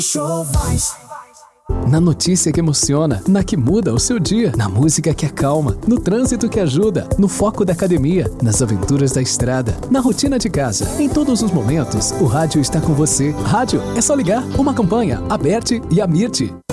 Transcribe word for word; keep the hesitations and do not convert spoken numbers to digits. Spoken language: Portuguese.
Show Voz. Na notícia que emociona, na que muda o seu dia, na música que acalma, no trânsito que ajuda, no foco da academia, nas aventuras da estrada, na rotina de casa. Em todos os momentos, o rádio está com você. Rádio é só ligar. Uma campanha, Aberte e Amirte.